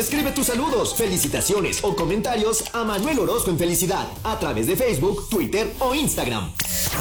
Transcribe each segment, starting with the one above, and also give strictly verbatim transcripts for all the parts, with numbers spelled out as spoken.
Escribe tus saludos, felicitaciones o comentarios a Manuel Orozco en Felicidad a través de Facebook, Twitter o Instagram.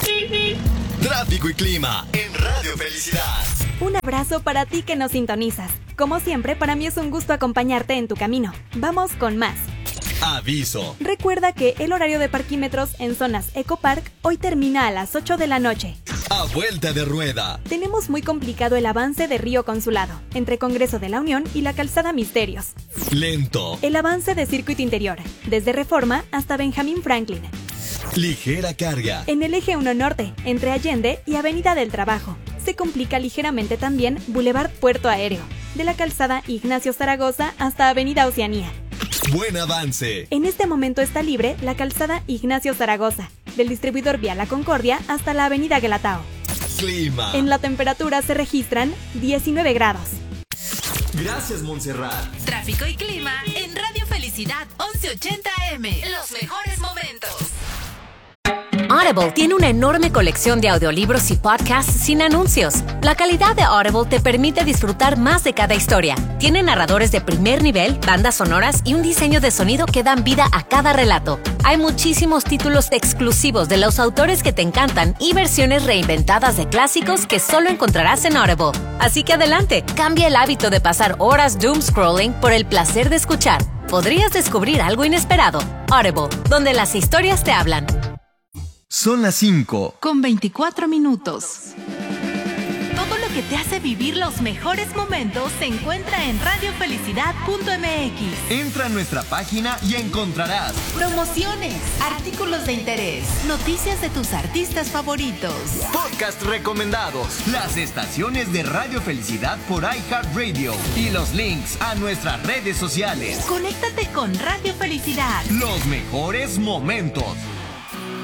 Tráfico y clima en Radio Felicidad. Un abrazo para ti que nos sintonizas. Como siempre, para mí es un gusto acompañarte en tu camino. Vamos con más. Aviso. Recuerda que el horario de parquímetros en zonas Ecopark hoy termina a las ocho de la noche. A vuelta de rueda. Tenemos muy complicado el avance de Río Consulado, entre Congreso de la Unión y la Calzada Misterios. Lento. El avance de Circuito Interior, desde Reforma hasta Benjamín Franklin. Ligera carga. En el eje uno Norte, entre Allende y Avenida del Trabajo. Se complica ligeramente también Boulevard Puerto Aéreo, de la Calzada Ignacio Zaragoza hasta Avenida Oceanía. Buen avance. En este momento está libre la Calzada Ignacio Zaragoza, del distribuidor Vía La Concordia hasta la Avenida Guelatao. Clima. En la temperatura se registran diecinueve grados. Gracias, Montserrat. Tráfico y clima en Radio Felicidad once ochenta A M. Los mejores momentos. Audible tiene una enorme colección de audiolibros y podcasts sin anuncios. La calidad de Audible te permite disfrutar más de cada historia. Tiene narradores de primer nivel, bandas sonoras y un diseño de sonido que dan vida a cada relato. Hay muchísimos títulos exclusivos de los autores que te encantan y versiones reinventadas de clásicos que solo encontrarás en Audible. Así que adelante, cambia el hábito de pasar horas doom scrolling por el placer de escuchar. Podrías descubrir algo inesperado. Audible, donde las historias te hablan. Son las cinco. Con veinticuatro minutos. Todo lo que te hace vivir los mejores momentos se encuentra en radio felicidad punto m x. Entra a nuestra página y encontrarás promociones, artículos de interés, noticias de tus artistas favoritos, podcast recomendados, las estaciones de Radio Felicidad por iHeartRadio y los links a nuestras redes sociales. Conéctate con Radio Felicidad. Los mejores momentos.